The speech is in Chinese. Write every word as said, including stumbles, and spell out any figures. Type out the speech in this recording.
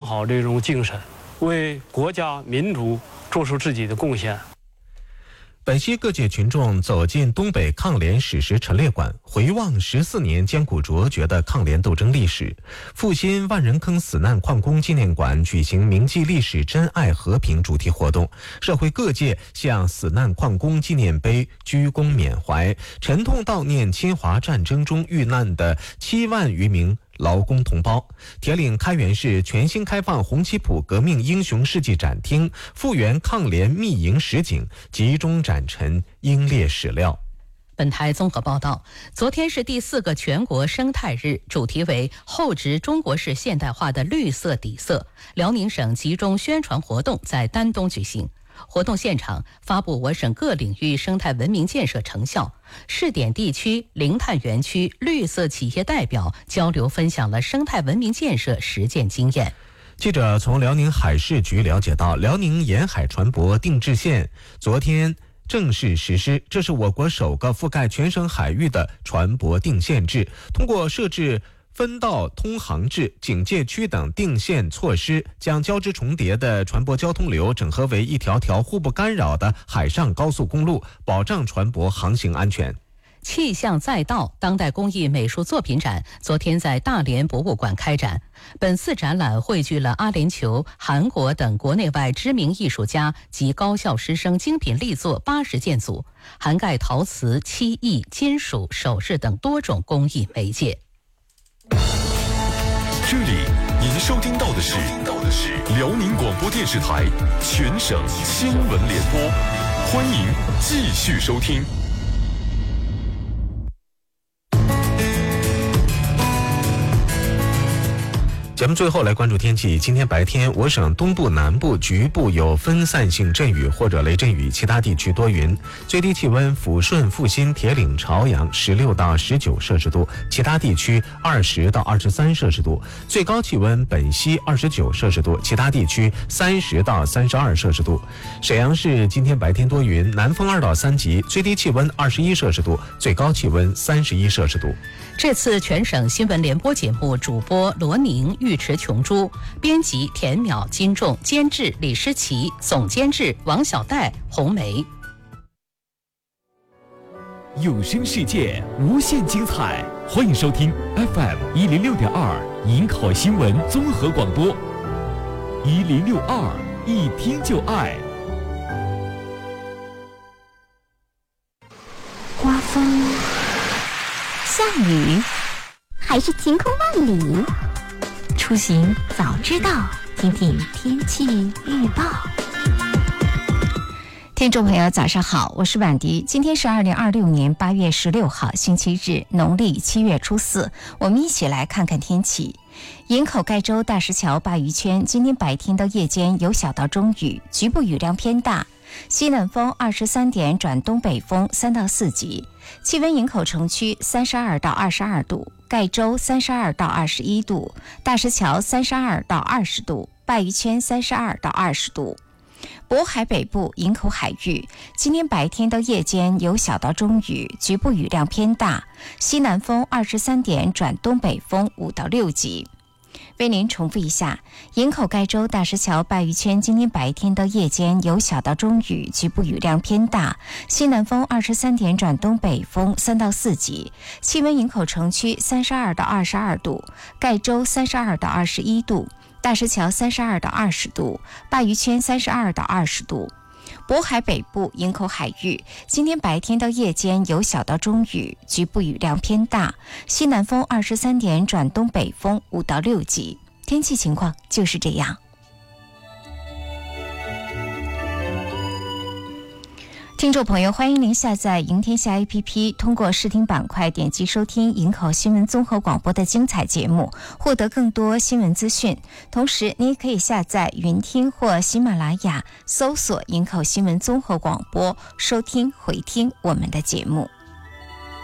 好这种精神，为国家民族做出自己的贡献。 本溪各界群众走进东北抗联史实陈列馆，回望十四年艰苦卓绝的抗联斗争历史。阜新万人坑死难矿工纪念馆举行铭记历史、珍爱和平主题活动，社会各界向死难矿工纪念碑鞠躬缅怀，沉痛悼念侵华战争中遇难的七万余名劳工同胞。铁岭开原市全新开放红旗埔革命英雄事迹展厅，复原抗联密营实景，集中展陈英烈史料。 本台综合报道，昨天是第四个全国生态日，主题为厚植中国式现代化的绿色底色。辽宁省集中宣传活动在丹东举行。活动现场发布我省各领域生态文明建设成效，试点地区零碳园区绿色企业代表交流分享了生态文明建设实践经验。 记者从辽宁海事局了解到，辽宁沿海船舶定制线昨天正式实施，这是我国首个覆盖全省海域的船舶定线制。通过设置分道通航制、警戒区等定线措施，将交织重叠的船舶交通流整合为一条条互不干扰的海上高速公路，保障船舶航行安全。 气象再道当代工艺美术作品展昨天在大连博物馆开展。本次展览汇聚了阿联酋、韩国等国内外知名艺术家及高校师生精品力作八十件组，涵盖陶瓷、漆艺、金属、首饰等多种工艺媒介。 这里您收听到的是辽宁广播电视台全省新闻联播，欢迎继续收听。 节目最后来关注天气。今天白天，我省东部、南部局部有分散性阵雨或者雷阵雨，其他地区多云。最低气温，抚顺、阜新、铁岭、朝阳十六到十九摄氏度，其他地区二十到二十三摄氏度。最高气温，本溪二十九摄氏度，其他地区三十到三十二摄氏度。沈阳市今天白天多云，南风二到三级，最低气温二十一摄氏度，最高气温三十一摄氏度。 这次全省新闻联播节目主播罗宁、尉迟琼珠，编辑田淼、金仲，监制李诗琪，总监制王小戴、红梅。 有声世界，无限精彩，欢迎收听 F M 一零六点二营口新闻综合广播，一零六二一听就爱。 刮风。下雨还是晴空万里，出行早知道，听听天气预报。听众朋友早上好，我是婉迪，今天是二零二六年八月十六号星期日，农历七月初四，我们一起来看看天气。营口盖州大石桥鲅鱼圈今天白天到夜间有小到中雨，局部雨量偏大，西南风二十三点转东北风三到四级，气温营口城区三十二到二十二度，盖州三十二到二十一度，大石桥三十二到二十度，鲅鱼圈三十二到二十度。渤海北部营口海域今天白天到夜间有小到中雨，局部雨量偏大，西南风二十三点转东北风五到六级。为您重复一下，营口盖州大石桥鲅鱼圈今天白天到夜间有小到中雨，局部雨量偏大，西南风二十三点转东北风三到四级，气温营口城区三十二到二十二度，盖州三十二到二十一度，大石桥三十二到二十度，鲅鱼圈三十二到二十度。渤海北部营口海域今天白天到夜间有小到中雨，局部雨量偏大，西南风二十三点转东北风五到六级。天气情况就是这样。听众朋友，欢迎您下载赢天下 A P P， 通过视听板块点击收听营口新闻综合广播的精彩节目，获得更多新闻资讯。同时您也可以下载云听或喜马拉雅，搜索营口新闻综合广播，收听回听我们的节目。